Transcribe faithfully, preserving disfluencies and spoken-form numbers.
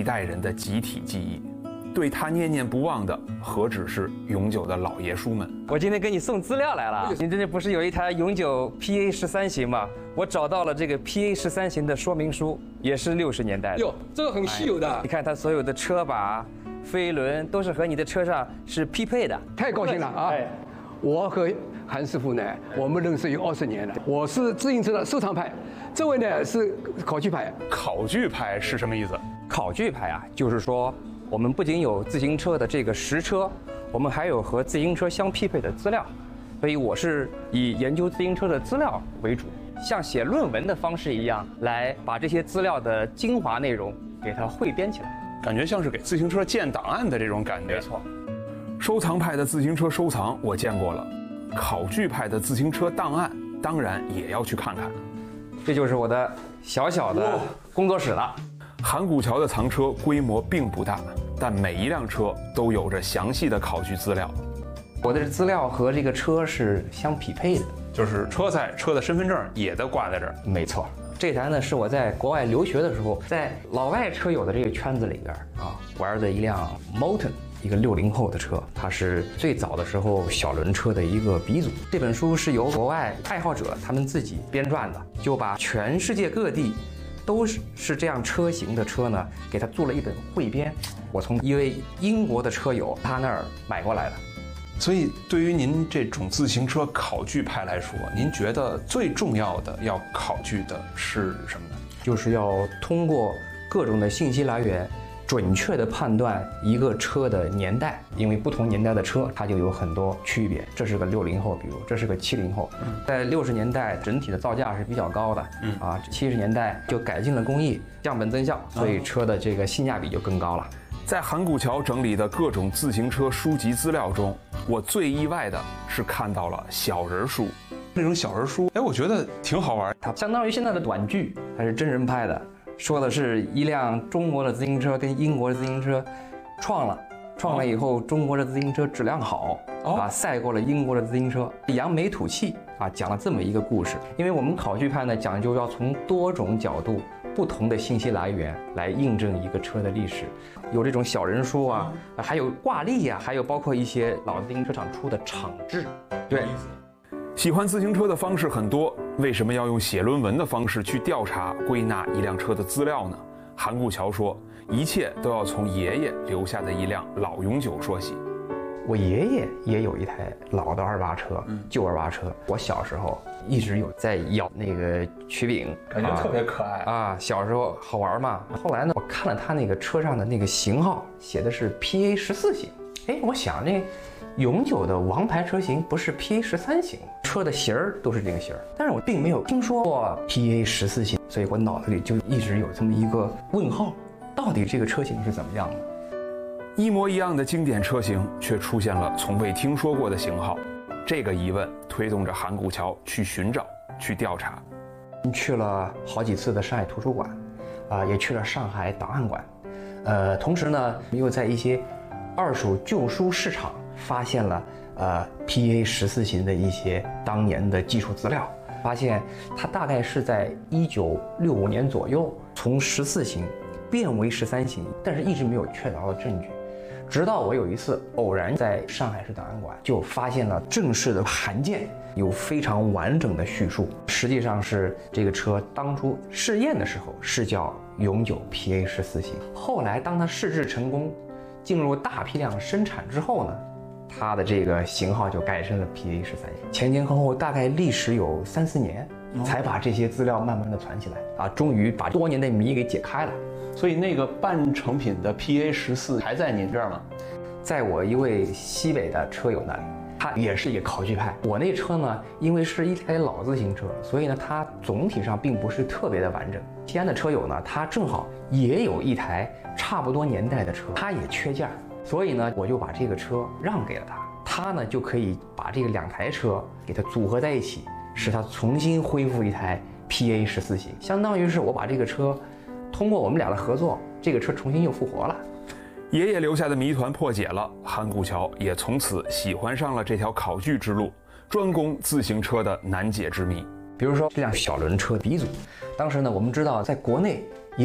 代人的集体记忆。对他念念不忘的，何止是永久的老爷叔们？ 我今天给你送资料来了。你这里不是有一台永久 P A 十三型吗？我找到了这个 P A 十三型的说明书，也是六十年代的。 哟，这个很稀有的。 你看它所有的车把、飞轮都是和你的车上是匹配的。 太高兴了啊！ 哎， 我和韩师傅呢，我们认识有二十年了。我是自行车的收藏派，这位呢是考据派。 考据派是什么意思？ 考据派啊，就是说我们不仅有自行车的这个实车，我们还有和自行车相匹配的资料。所以我是以研究自行车的资料为主，像写论文的方式一样，来把这些资料的精华内容给它汇编起来。 感觉像是给自行车建档案的这种感觉。 没错。 收藏派的自行车收藏我见过了，考据派的自行车档案当然也要去看看。 这就是我的小小的工作室了。 韩古桥的藏车规模并不大，但每一辆车都有着详细的考据资料。 我的资料和这个车是相匹配的， 就是车在车的身份证也都挂在这儿。 没错。这台呢是我在国外留学的时候，在老外车友的这个圈子里边啊玩的一辆 Moulton。一个六零后的车，它是最早的时候小轮车的一个鼻祖。这本书是由国外爱好者他们自己编撰的，就把全世界各地都是是这样车型的车呢，给它做了一本汇编。我从一位英国的车友他那儿买过来的。 所以，对于您这种自行车考据派来说，您觉得最重要的要考据的是什么呢？ 就是要通过各种的信息来源，准确地判断一个车的年代，因为不同年代的车它就有很多区别。这是个六零后，比如这是个七零后，在六十年代整体的造价是比较高的，嗯啊，七十年代就改进了工艺，降本增效，所以车的这个性价比就更高了。 在韩古桥整理的各种自行车书籍资料中，我最意外的是看到了小人书。这种小人书，哎，我觉得挺好玩。 它相当于现在的短剧，它是真人拍的。说的是一辆中国的自行车跟英国的自行车撞了，撞了以后，中国的自行车质量好，啊，赛过了英国的自行车，扬眉吐气啊，讲了这么一个故事。因为我们考据派呢，讲究要从多种角度、不同的信息来源来印证一个车的历史，有这种小人书啊，还有挂历啊，还有包括一些老自行车厂出的厂志，对。 喜欢自行车的方式很多，为什么要用写论文的方式去调查归纳一辆车的资料呢？韩古桥说，一切都要从爷爷留下的一辆老永久说起。 我爷爷也有一台老的二八车，嗯、旧二八车。我小时候一直有在咬那个曲柄， 感觉特别可爱啊, 啊。小时候好玩嘛。后来呢，我看了他那个车上的那个型号，写的是 P A 十四型。哎，我想那永久的王牌车型不是 P A 十三型，车的型儿都是这个型儿，但是我并没有听说过 P A 十四型，所以我脑子里就一直有这么一个问号，到底这个车型是怎么样的？ 一模一样的经典车型，却出现了从未听说过的型号，这个疑问推动着韩古桥去寻找、去调查。 去了好几次的上海图书馆，啊、呃，也去了上海档案馆，呃，同时呢，又在一些二手旧书市场发现了呃 P A 十四型的一些当年的技术资料，发现它大概是在一九六五年左右从十四型变为十三型，但是一直没有确凿的证据。直到我有一次偶然在上海市档案馆就发现了正式的函件，有非常完整的叙述，实际上是这个车当初试验的时候是叫永久 P A 十四型，后来当它试制成功进入大批量生产之后呢，它的这个型号就改成了 P A 十三型。前前后后大概历时有三四年，才把这些资料慢慢的传起来啊，终于把多年的谜给解开了。 所以那个半成品的 P A 十四还在您这儿吗？ 在我一位西北的车友那里，他也是一个考据派。我那车呢，因为是一台老自行车，所以呢，它总体上并不是特别的完整。西安的车友呢，他正好也有一台差不多年代的车，他也缺件，所以呢，我就把这个车让给了他，他呢就可以把这个两台车给它组合在一起，使它重新恢复一台 P A 十四型，相当于是我把这个车通过我们俩的合作，这个车重新又复活了。 爷爷留下的谜团破解了，韩古桥也从此喜欢上了这条考据之路，专攻自行车的难解之谜。 比如说这辆小轮车鼻祖，当时呢，我们知道在国内